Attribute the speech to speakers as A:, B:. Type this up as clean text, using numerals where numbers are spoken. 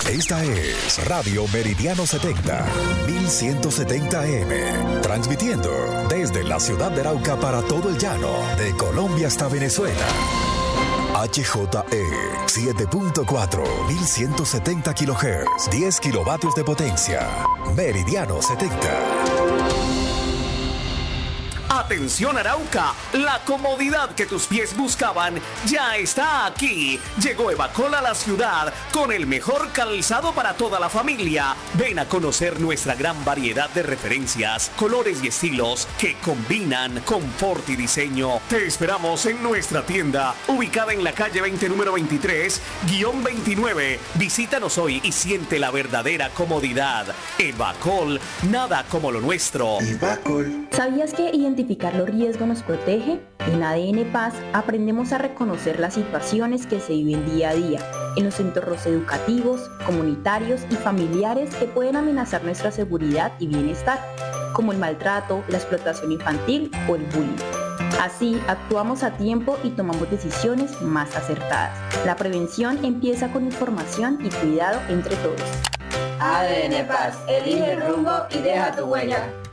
A: Esta es Radio Meridiano 70, 1170 AM, transmitiendo desde la ciudad de Arauca para todo el llano, de Colombia hasta Venezuela. HJE 7.4, 1170 kHz, 10 kilovatios de potencia. Meridiano 70.
B: Atención Arauca, la comodidad que tus pies buscaban ya está aquí. Llegó Evacol a la ciudad con el mejor calzado para toda la familia. Ven a conocer nuestra gran variedad de referencias, colores y estilos que combinan confort y diseño. Te esperamos en nuestra tienda, ubicada en la calle 20, número 23-29. Visítanos hoy y siente la verdadera comodidad. Evacol, nada como lo nuestro.
C: Evacol.
D: ¿Sabías que identificar los riesgos nos protege? En ADN Paz aprendemos a reconocer las situaciones que se viven día a día en los entornos educativos, comunitarios y familiares que pueden amenazar nuestra seguridad y bienestar, como el maltrato, la explotación infantil o el bullying. Así, actuamos a tiempo y tomamos decisiones más acertadas. La prevención empieza con información y cuidado entre todos.
E: ADN Paz, elige el rumbo y deja tu huella.